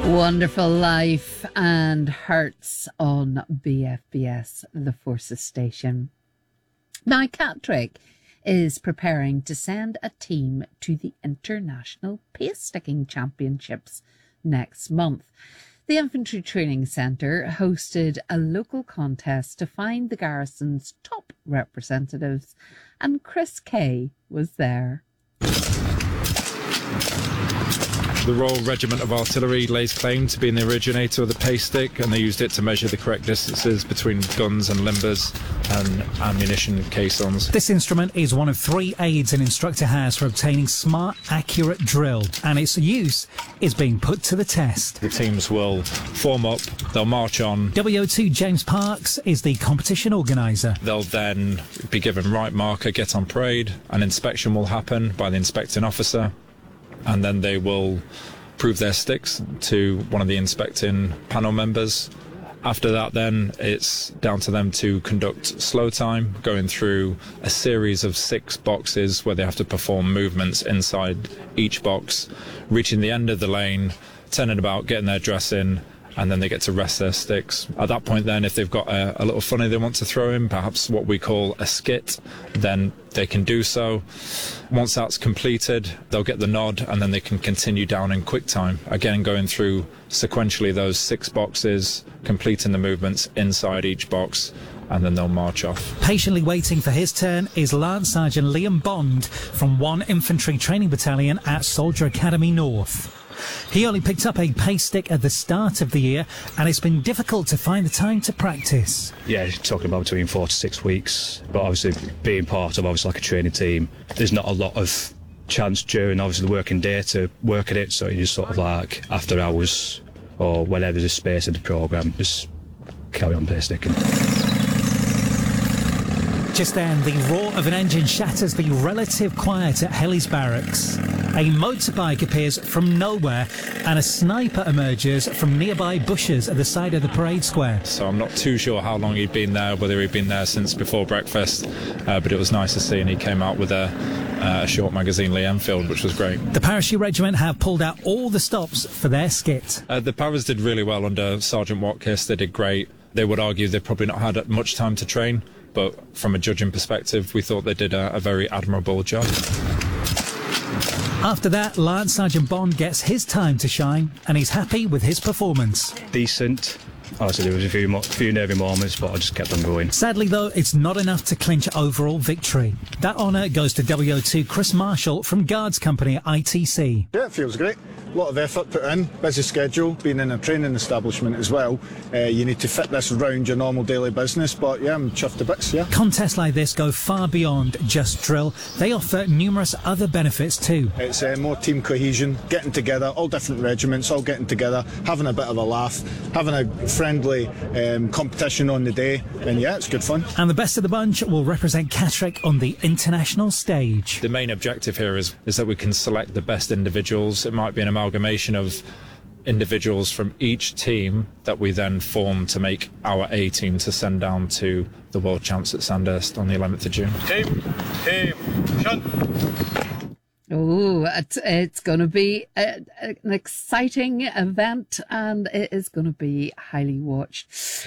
Wonderful Life and Hurts on BFBS, the Forces station. Now, Catterick is preparing to send a team to the International Pace-Sticking Championships next month. The Infantry Training Centre hosted a local contest to find the garrison's top representatives, and Chris Kay was there. The Royal Regiment of Artillery lays claim to being the originator of the pace stick, and they used it to measure the correct distances between guns and limbers and ammunition caissons. This instrument is one of 3 aids an instructor has for obtaining smart, accurate drill, and its use is being put to the test. The teams will form up, they'll march on. WO2 James Parks is the competition organiser. They'll then be given right marker, get on parade. An inspection will happen by the inspecting officer, and then they will prove their sticks to one of the inspecting panel members. After that, then it's down to them to conduct slow time, going through a series of 6 boxes where they have to perform movements inside each box, reaching the end of the lane, turning about, getting their dress in, and then they get to rest their sticks. At that point then, if they've got a little funny they want to throw in, perhaps what we call a skit, then they can do so. Once that's completed, they'll get the nod, and then they can continue down in quick time, again going through sequentially those 6 boxes, completing the movements inside each box, and then they'll march off. Patiently waiting for his turn is Lance Sergeant Liam Bond from 1 Infantry Training Battalion at Soldier Academy North. He only picked up a pace stick at the start of the year, and it's been difficult to find the time to practice. Yeah, talking about between 4 to 6 weeks, but obviously being part of like a training team, there's not a lot of chance during obviously the working day to work at it, so you just sort of like after hours or whenever there's space in the programme, just carry on pace sticking. Just then, the roar of an engine shatters the relative quiet at Helly's Barracks. A motorbike appears from nowhere, and a sniper emerges from nearby bushes at the side of the parade square. So I'm not too sure how long he'd been there, whether he'd been there since before breakfast, but it was nice to see, and he came out with a short magazine Lee Enfield, which was great. The Parachute Regiment have pulled out all the stops for their skit. The Paras did really well under Sergeant Watkiss. They did great. They would argue they've probably not had much time to train, but from a judging perspective, we thought they did a very admirable job. After that, Lance Sergeant Bond gets his time to shine, and he's happy with his performance. Decent. Obviously there was a few nervy moments, but I just kept on going. Sadly though, it's not enough to clinch overall victory. That honour goes to WO2 Chris Marshall from Guards Company at ITC. Yeah, it feels great. A lot of effort put in, busy schedule, being in a training establishment as well. You need to fit this around your normal daily business, but yeah, I'm chuffed to bits, yeah. Contests like this go far beyond just drill. They offer numerous other benefits too. It's more team cohesion, getting together, all different regiments, all getting together, having a bit of a laugh, having a friendly competition on the day, and yeah, it's good fun. And the best of the bunch will represent Catterick on the international stage. The main objective here is that we can select the best individuals. It might be an amalgamation of individuals from each team that we then form to make our A team to send down to the World Champs at Sandhurst on the 11th of June. Team, shun. Oh, it's going to be an exciting event, and it is going to be highly watched.